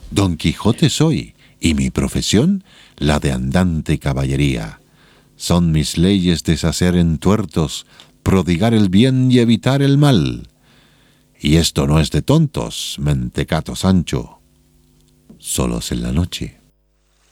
Don Quijote soy, y mi profesión, la de andante caballería. Son mis leyes deshacer entuertos, prodigar el bien y evitar el mal. Y esto no es de tontos, mentecato Sancho. Solos en la noche,